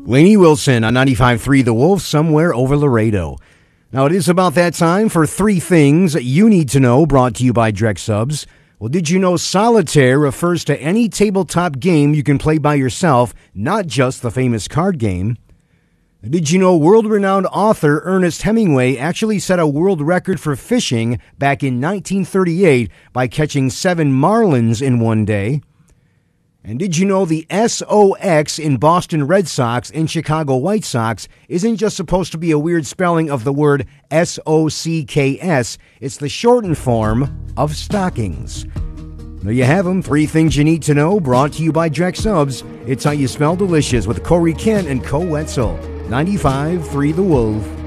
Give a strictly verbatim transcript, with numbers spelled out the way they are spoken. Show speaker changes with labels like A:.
A: Lainey Wilson on ninety-five point three The Wolf, somewhere over Laredo. Now, it is about that time for three things you need to know, brought to you by Drex Subs. Well, did you know solitaire refers to any tabletop game you can play by yourself, not just the famous card game? Did you know world-renowned author Ernest Hemingway actually set a world record for fishing back in nineteen thirty-eight by catching seven marlins in one day? And did you know the S O X in Boston Red Sox and Chicago White Sox isn't just supposed to be a weird spelling of the word S O C K S, it's the shortened form of stockings. There you have them, three things you need to know, brought to you by Drex Subs. It's how you smell delicious with Corey Kent and Co. Wetzel. ninety-five point three The Wolf.